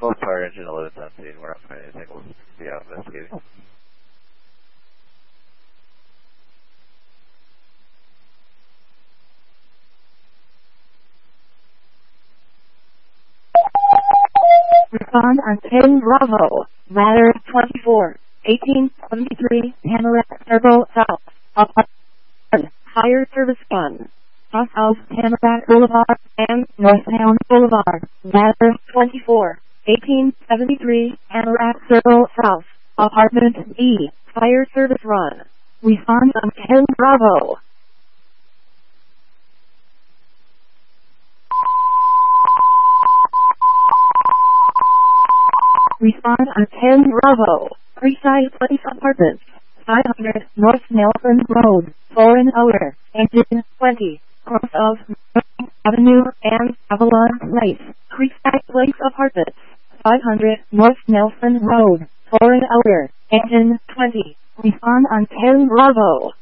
Both power engine 11 on scene. We're not finding anything. We'll be out investigating. Respond on 10 Bravo, ladder 24, 1873, Tamarack Circle South, apartment, fire service 1, south of Tamarack Boulevard and Northtown Boulevard, ladder 24, 1873, Tamarack Circle South, apartment E, fire service 1. Respond on 10 Bravo. Respond on 10 Bravo, Freeside Place Apartments, 500 North Nelson Road, Foreign Hour, Engine 20, cross of North Avenue and Avalon Place, Freeside Place Apartments, 500 North Nelson Road, Foreign Hour, Engine 20. Respond on 10 Bravo.